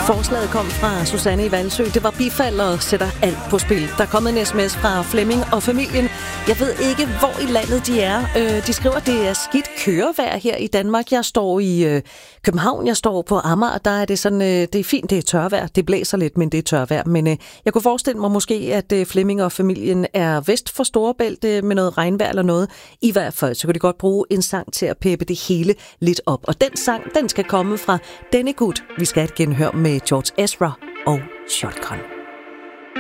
Forslaget kom fra Susanne i Valsø. Det var bifald og sætter alt på spil. Der er kommet en sms fra Flemming og familien. Jeg ved ikke, hvor i landet de er. De skriver, at det er skidt kørevejr her i Danmark. Jeg står i København, jeg står på Amager. Der er det sådan, det er fint, det er tørvejr. Det blæser lidt, men det er tørvejr. Men jeg kunne forestille mig måske, at Flemming og familien er vest for Storebælt med noget regnvejr eller noget. I hvert fald, så kan de godt bruge en sang til at peppe det hele lidt op. Og den sang, den skal komme fra Denne Gut. Vi skal have et genhør med George Ezra og Shotgun.